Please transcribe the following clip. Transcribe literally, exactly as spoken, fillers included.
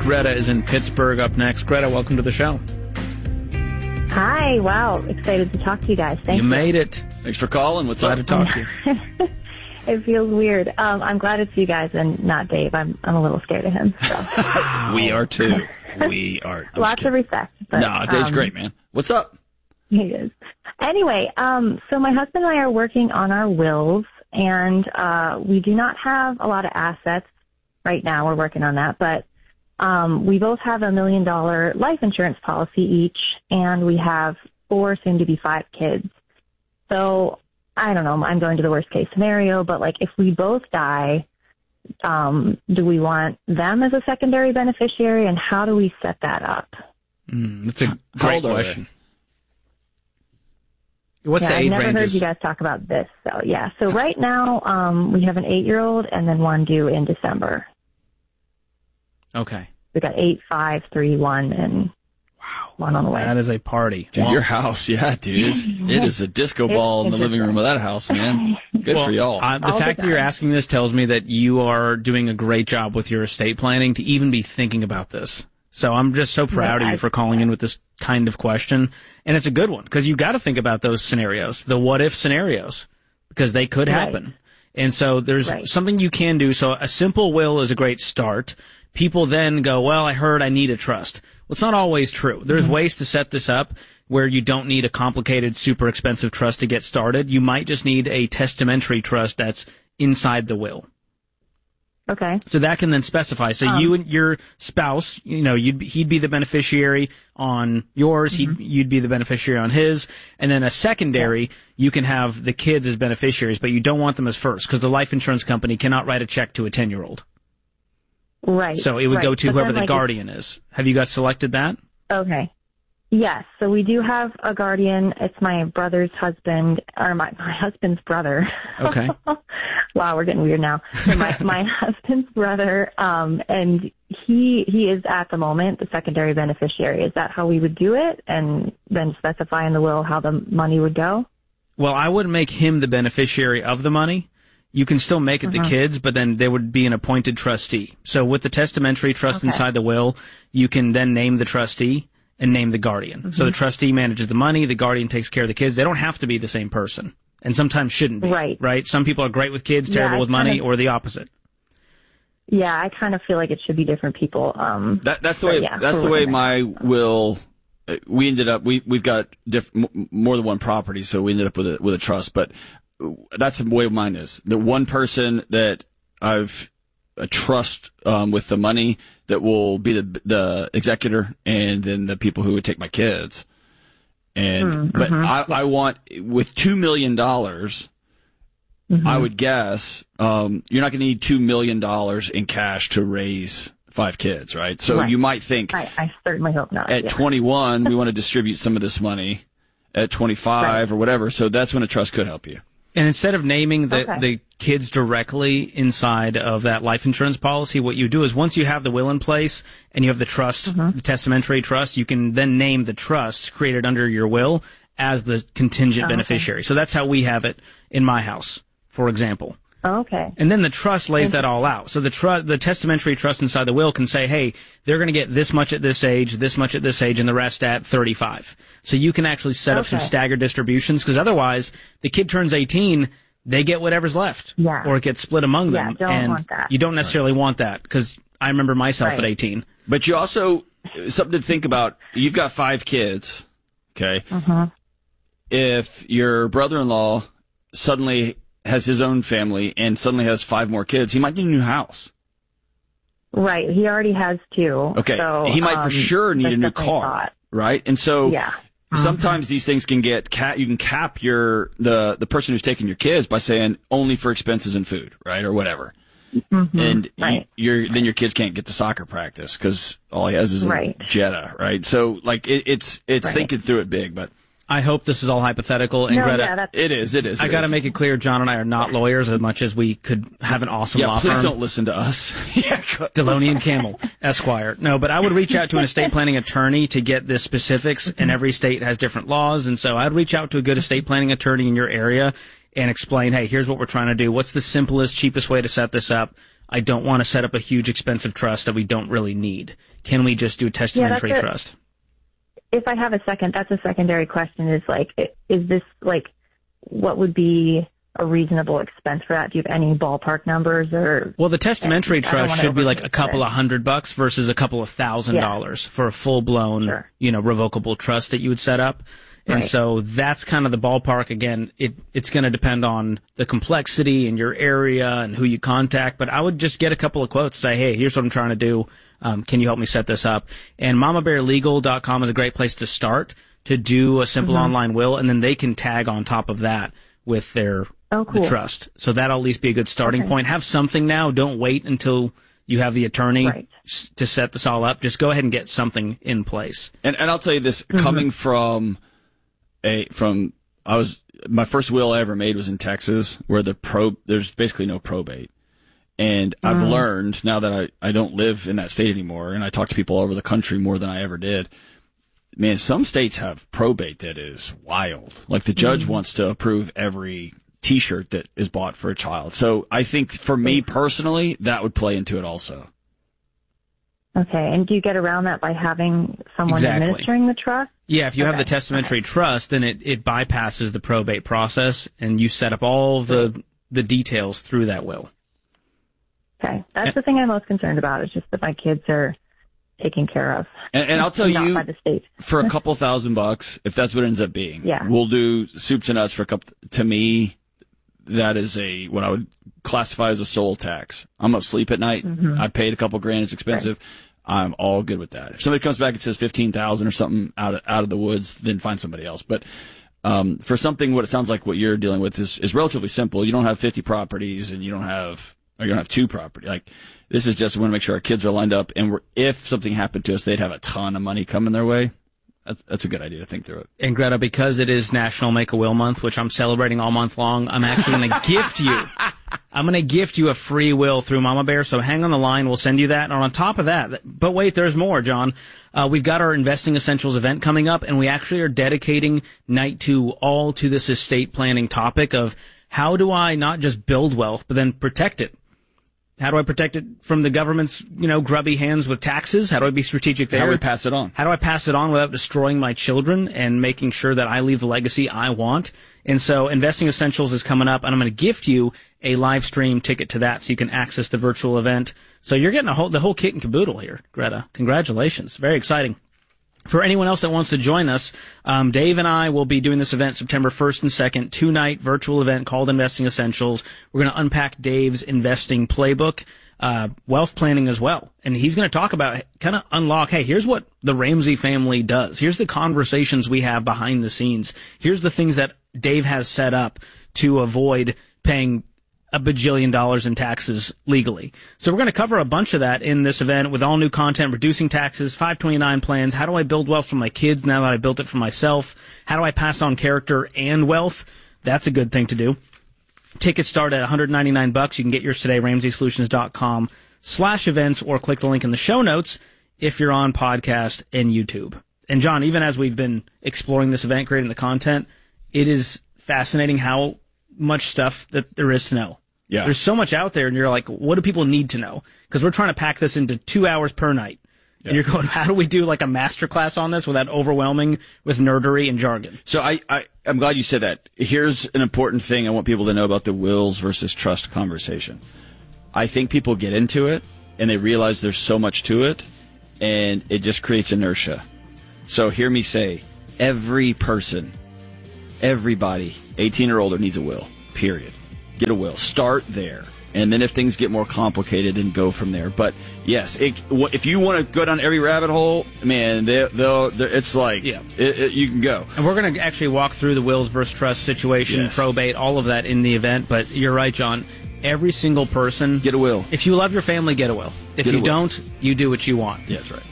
Greta is in Pittsburgh up next. Greta, welcome to the show. Hi. Wow. Excited to talk to you guys. Thank you. You made it. Thanks for calling. What's Glad up? to talk to you. It feels weird. Um, I'm glad it's you guys and not Dave. I'm I'm a little scared of him. So. We are too. We are. I'm Lots of respect. But, no, Dave's um, great, man. What's up? He is. Anyway, um, so my husband and I are working on our wills, and uh, we do not have a lot of assets right now. We're working on that, but um, we both have a million dollar life insurance policy each, and we have four, soon to be five kids. So I don't know. I'm going to the worst case scenario, but like if we both die, um, do we want them as a secondary beneficiary, and how do we set that up? Mm, that's a How great old are question. What's yeah, the age I've never ranges? heard you guys talk about this. So yeah. So right now, um, we have an eight-year-old and then one due in December. Okay. We got eight, five, three, one, and Wow. one on the way. That is a party. Dude, Well, your house, yeah, dude. It is a disco ball in the living room of that house, man. Good well, for y'all. Uh, the All the fact that you're time. asking this tells me that you are doing a great job with your estate planning to even be thinking about this. So I'm just so proud Yeah, of you I- for calling in with this kind of question. And it's a good one because you got to think about those scenarios, the what if scenarios, because they could happen. Right. And so there's Right. something you can do. So a simple will is a great start. People then go, well, I heard I need a trust. Well, it's not always true. There's Mm-hmm. ways to set this up where you don't need a complicated, super expensive trust to get started. You might just need a testamentary trust that's inside the will. Okay. So that can then specify. So Um, you and your spouse, you know, you'd be, he'd be the beneficiary on yours. Mm-hmm. He'd you'd be the beneficiary on his, and then a secondary, you can have the kids as beneficiaries, but you don't want them as first because the life insurance company cannot write a check to a ten year old. Right. So it would right. go to But whoever then, the like, guardian is. Have you guys selected that? Okay. Yes. So we do have a guardian. It's my brother's husband, or my, my husband's brother. Okay. Wow, we're getting weird now. So my, my husband's brother, um, and he he is at the moment the secondary beneficiary. Is that how we would do it? And then specify in the will how the money would go? Well, I wouldn't make him the beneficiary of the money. You can still make it the kids, but then there would be an appointed trustee. So with the testamentary trust Okay. inside the will, you can then name the trustee and name the guardian. Mm-hmm. So the trustee manages the money, the guardian takes care of the kids. They don't have to be the same person, and sometimes shouldn't be. Right. Right? Some people are great with kids, Yeah, terrible I with money, kind of- or the opposite. Yeah, I kind of feel like it should be different people. Um, That, that's the but way. yeah, that's we're the way working my will. uh, We ended up. We we've got diff, m- more than one property, so we ended up with a with a trust. But uh, that's the way mine is. The one person that I've a trust um, with the money that will be the the executor, and then the people who would take my kids. And Mm, but mhm. I, I want with two million dollars. Mhm. I would guess um, you're not going to need two million dollars in cash to raise five kids, right? So Right. you might think I, I certainly hope not. at yeah. twenty-one we want to distribute some of this money at twenty-five Right. or whatever. So that's when a trust could help you. And instead of naming the, Okay. the kids directly inside of that life insurance policy, what you do is once you have the will in place and you have the trust, Mm-hmm. the testamentary trust, you can then name the trust created under your will as the contingent Oh, okay. beneficiary. So that's how we have it in my house, for example. Oh, okay. And then the trust lays that all out. So the tru- the testamentary trust inside the will can say, hey, they're going to get this much at this age, this much at this age, and the rest at thirty-five. So you can actually set up some Okay. staggered distributions, because otherwise, the kid turns eighteen, they get whatever's left. Yeah. Or it gets split among Yeah, them. don't and want that. you don't necessarily want that, because I remember myself Right. at eighteen. But you also something to think about. You've got five kids, okay? Mm-hmm. If your brother-in-law suddenly has his own family and suddenly has five more kids, he might need a new house. Right. He already has two. Okay. So, he might um, for sure need that's a new definitely car, thought. right? And so Yeah. sometimes these things can get cap. You can cap your the the person who's taking your kids by saying only for expenses and food, right, or whatever. Mhm. And Right. you, you're then your kids can't get to soccer practice because all he has is Right. a Jetta, right? So like it, it's it's Right. thinking through it big, but I hope this is all hypothetical. And No, Greta, yeah, that's, it is, it is. I it got to is. make it clear, John and I are not lawyers as much as we could have an awesome Yeah, law please firm. don't listen to us. yeah, go- Deloney and Campbell, Esquire. No, but I would reach out to an estate planning attorney to get the specifics, and every state has different laws, and so I'd reach out to a good estate planning attorney in your area and explain, hey, here's what we're trying to do. What's the simplest, cheapest way to set this up? I don't want to set up a huge expensive trust that we don't really need. Can we just do a testamentary yeah, trust? If I have a second, that's a secondary question is like, is this like, what would be a reasonable expense for that? Do you have any ballpark numbers or? Well, the testamentary trust should be like a couple of hundred bucks versus a couple of thousand yeah. dollars for a full blown, sure. you know, revocable trust that you would set up. And right. so that's kind of the ballpark. Again, it, it's going to depend on the complexity in your area and who you contact. But I would just get a couple of quotes, say, hey, here's what I'm trying to do. Um, can you help me set this up? And mama bear legal dot com is a great place to start to do a simple mm-hmm. online will. And then they can tag on top of that with their oh, cool. the trust. So that'll at least be a good starting okay. point. Have something now. Don't wait until you have the attorney right. s- to set this all up. Just go ahead and get something in place. And, and I'll tell you this, mm-hmm. coming from a, from, I was, my first will I ever made was in Texas where the pro, there's basically no probate. And mm-hmm. I've learned now that I, I don't live in that state anymore and I talk to people all over the country more than I ever did. Man, some states have probate that is wild. Like the judge mm-hmm. wants to approve every T-shirt that is bought for a child. So I think for me personally, that would play into it also. Okay. And do you get around that by having someone exactly. administering the trust? Yeah. If you okay. have the testamentary okay. trust, then it, it bypasses the probate process and you set up all the, the details through that will. Okay. That's and, the thing I'm most concerned about is just that my kids are taken care of. And, and I'll tell you, by the state. for a couple thousand bucks, if that's what it ends up being, yeah. we'll do soups and nuts for a couple. To me, that is a what I would classify as a soul tax. I'm gonna sleep at night. Mm-hmm. I paid a couple grand. It's expensive. Right. I'm all good with that. If somebody comes back and says fifteen thousand or something out of out of the woods, then find somebody else. But um, for something, what it sounds like what you're dealing with is is relatively simple. You don't have fifty properties, and you don't have or you don't have two property like. This is just, we want to make sure our kids are lined up, and we're, if something happened to us, they'd have a ton of money coming their way. That's, that's a good idea to think through it. And Greta, because it is National Make-A-Will Month, which I'm celebrating all month long, I'm actually going to gift you. I'm going to gift you a free will through Mama Bear, so hang on the line. We'll send you that. And on top of that, but wait, there's more, John. Uh, we've got our Investing Essentials event coming up, and we actually are dedicating night two all to this estate planning topic of how do I not just build wealth, but then protect it. How do I protect it from the government's, you know, grubby hands with taxes? How do I be strategic there? How do we pass it on? How do I pass it on without destroying my children and making sure that I leave the legacy I want? And so Investing Essentials is coming up, and I'm going to gift you a live stream ticket to that so you can access the virtual event. So you're getting a whole, the whole kit and caboodle here, Greta. Congratulations. Very exciting. For anyone else that wants to join us, um, Dave and I will be doing this event September first and second, two-night virtual event called Investing Essentials. We're going to unpack Dave's investing playbook, uh, wealth planning as well. And he's going to talk about, kind of unlock, hey, here's what the Ramsey family does. Here's the conversations we have behind the scenes. Here's the things that Dave has set up to avoid paying a bajillion dollars in taxes legally. So we're going to cover a bunch of that in this event with all new content, reducing taxes, five twenty-nine plans, how do I build wealth for my kids now that I built it for myself, how do I pass on character and wealth? That's a good thing to do. Tickets start at one hundred ninety-nine bucks. You can get yours today, ramsey solutions dot com slash events, or click the link in the show notes if you're on podcast and YouTube. And John, even as we've been exploring this event, creating the content, it is fascinating how much stuff that there is to know. Yeah. There's so much out there, and you're like, what do people need to know? Because we're trying to pack this into two hours per night. Yeah. And you're going, how do we do like a master class on this without overwhelming with nerdery and jargon? So I, I, I'm glad you said that. Here's an important thing I want people to know about the wills versus trust conversation. I think people get into it, and they realize there's so much to it, and it just creates inertia. So hear me say, every person, everybody, eighteen or older needs a will, period. Get a will. Start there. And then if things get more complicated, then go from there. But yes, it, if you want to go down every rabbit hole, man, they, they'll, it's like, yeah. it, it, you can go. And we're going to actually walk through the wills versus trust situation, yes. probate, all of that in the event. But you're right, John. Every single person. Get a will. If you love your family, get a will. If get you will. don't, you do what you want. Yeah, that's right.